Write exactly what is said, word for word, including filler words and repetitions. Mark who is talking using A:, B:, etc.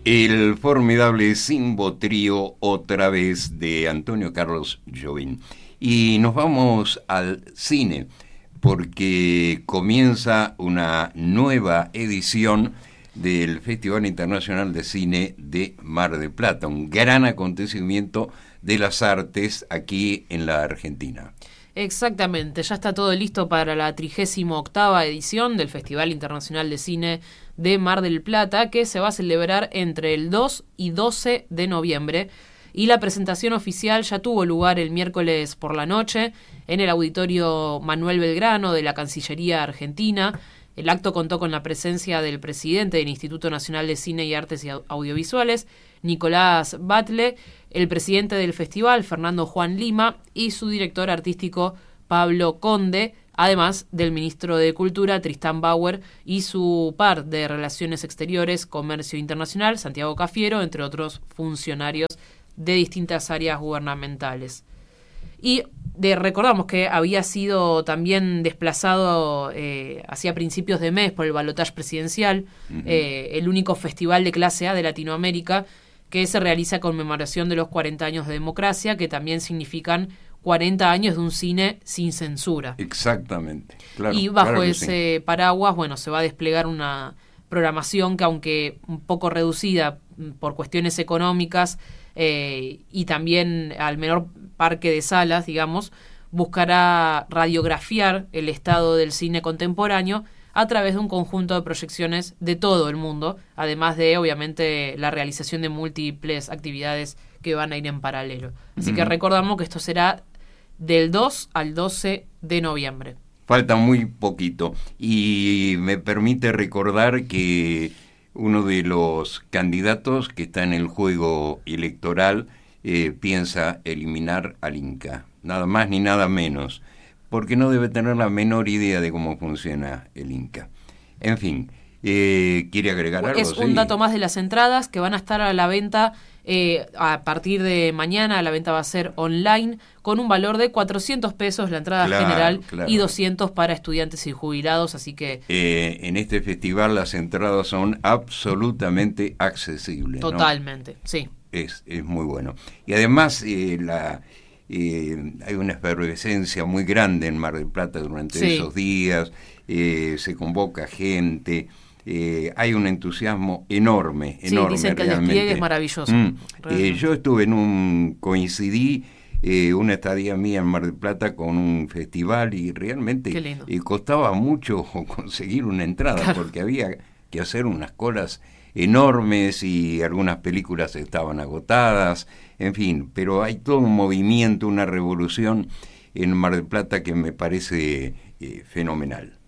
A: El formidable Simbo Trío, otra vez, de Antonio Carlos Jobim. Y nos vamos al cine, porque comienza una nueva edición del Festival Internacional de Cine de Mar del Plata, un gran acontecimiento de las artes aquí en la Argentina.
B: Exactamente, ya está todo listo para la trigésima octava edición del Festival Internacional de Cine de Mar del Plata, que se va a celebrar entre el dos y doce de noviembre. Y la presentación oficial ya tuvo lugar el miércoles por la noche en el Auditorio Manuel Belgrano de la Cancillería Argentina. El acto contó con la presencia del presidente del Instituto Nacional de Cine y Artes Audiovisuales, Nicolás Batlle, el presidente del festival, Fernando Juan Lima, y su director artístico, Pablo Conde, además del ministro de Cultura, Tristán Bauer, y su par de Relaciones Exteriores, Comercio Internacional, Santiago Cafiero, entre otros funcionarios de distintas áreas gubernamentales. Y de, recordamos que había sido también desplazado eh, hacia principios de mes por el balotaje presidencial, uh-huh. eh, el único festival de clase A de Latinoamérica que se realiza a conmemoración de los cuarenta años de democracia, que también significan cuarenta años de un cine sin censura.
A: Exactamente. Claro,
B: y bajo
A: claro
B: ese sí. paraguas, bueno, se va a desplegar una programación que, aunque un poco reducida por cuestiones económicas eh, y también al menor parque de salas, digamos, buscará radiografiar el estado del cine contemporáneo a través de un conjunto de proyecciones de todo el mundo, además de, obviamente, la realización de múltiples actividades que van a ir en paralelo. Así mm. que recordamos que esto será del dos al doce de noviembre.
A: Falta muy poquito. Y me permite recordar que uno de los candidatos que está en el juego electoral eh, piensa eliminar al Inca. Nada más ni nada menos. Porque no debe tener la menor idea de cómo funciona el Inca. En fin, eh, ¿quiere agregar algo?
B: Es un sí. dato más de las entradas que van a estar a la venta eh, a partir de mañana. La venta va a ser online con un valor de cuatrocientos pesos la entrada claro, general claro. y doscientos para estudiantes y jubilados, así que...
A: Eh, en este festival las entradas son absolutamente accesibles.
B: Totalmente,
A: ¿no?
B: sí.
A: Es, es muy bueno. Y además eh, la... Eh, hay una efervescencia muy grande en Mar del Plata durante sí. esos días, eh, se convoca gente, eh, hay un entusiasmo enorme,
B: sí,
A: enorme
B: dicen que
A: realmente.
B: el despliegue es maravilloso.
A: Mm. Eh, yo estuve en un, coincidí eh, una estadía mía en Mar del Plata con un festival y realmente eh, costaba mucho conseguir una entrada claro. porque había que hacer unas colas enormes y algunas películas estaban agotadas, en fin, pero hay todo un movimiento, una revolución en Mar del Plata que me parece eh, fenomenal.